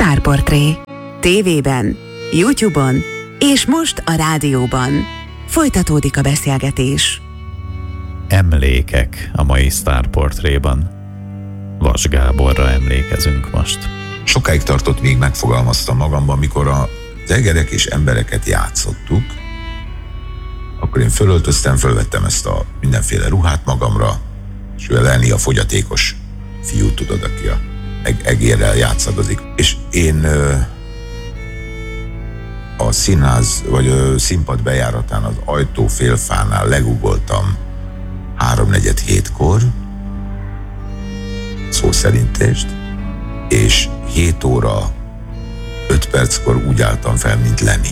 Sztárportré. TV-ben, YouTube-on és most a rádióban. Folytatódik a beszélgetés. Emlékek a mai Sztárportréban. Vas Gáborra emlékezünk most. Sokáig tartott, míg megfogalmaztam magamban, mikor az egerek és embereket játszottuk, akkor én fölöltöztem, fölvettem ezt a mindenféle ruhát magamra, és Lenni a fogyatékos fiú, tudod, aki a egérrel játszadozik. És én a színház, vagy a színpad bejáratán az ajtó félfánál legugoltam 3:47-kor, szó szerintést, és 7 óra 5 perckor úgy álltam fel, mint Lenni.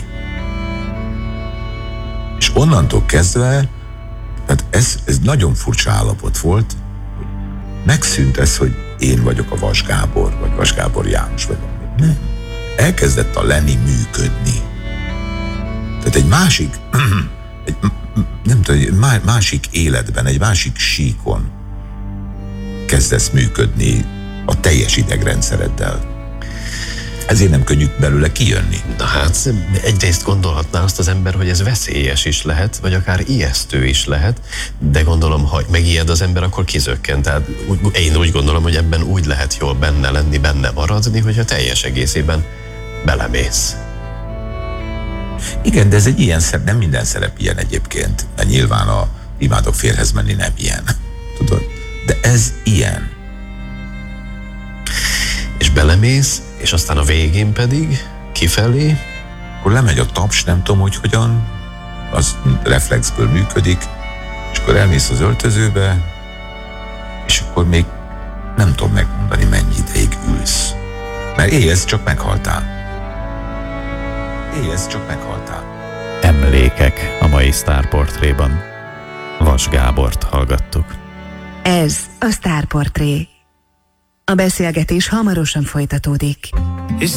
És onnantól kezdve, tehát ez nagyon furcsa állapot volt, hogy megszűnt ez, hogy én vagyok a Vas Gábor, vagy Vas Gábor János, vagy nem. Elkezdett a Lenni működni. Tehát egy másik, másik életben, egy másik síkon kezdesz működni a teljes idegrendszereddel. Ezért nem könnyű belőle kijönni. Na hát, egyrészt gondolhatná azt az ember, hogy ez veszélyes is lehet, vagy akár ijesztő is lehet, de gondolom, ha megijed az ember, akkor kizökken. Tehát én úgy gondolom, hogy ebben úgy lehet jól benne lenni, benne maradni, hogyha teljes egészében belemész. Igen, de ez egy ilyen szerep, nem minden szerep ilyen egyébként, mert nyilván a Imádok férjhez menni nem ilyen, tudod? De ez ilyen. És belemész, és aztán a végén pedig kifelé. Akkor lemegy a taps, nem tudom, hogy hogyan, az reflexből működik, és akkor elmész az öltözőbe, és akkor még nem tudom megmondani, mennyi ideig ülsz. Mert éjjelsz, csak meghaltál. Éjjelsz, csak meghaltál. Emlékek a mai Sztárportréban. Vas Gábort hallgattuk. Ez a Sztárportré. A beszélgetés hamarosan folytatódik.